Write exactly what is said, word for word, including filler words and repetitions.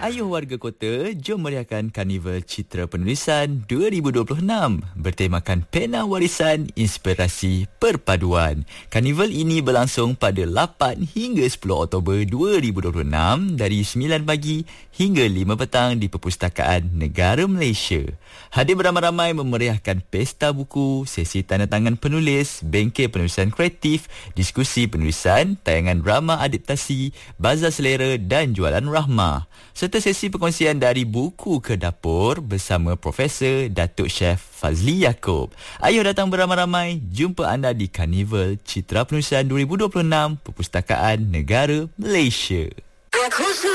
Ayuh warga kota, jom meriahkan Karnival Citra Penulisan dua ribu dua puluh enam bertemakan Pena Warisan Inspirasi Perpaduan. Karnival ini berlangsung pada lapan hingga sepuluh Oktober dua ribu dua puluh enam dari sembilan pagi hingga lima petang di Perpustakaan Negara Malaysia. Hadir beramai-ramai memeriahkan pesta buku, sesi tanda tangan penulis, bengkel penulisan kreatif, diskusi penulisan, tayangan drama adaptasi, bazar selera dan jualan rahmah. Serta sesi perkongsian dari buku ke dapur bersama Profesor Datuk Chef Fazli Yaakob. Ayuh datang beramai-ramai, jumpa anda di Karnival Citra Penulisan dua ribu dua puluh enam Perpustakaan Negara Malaysia.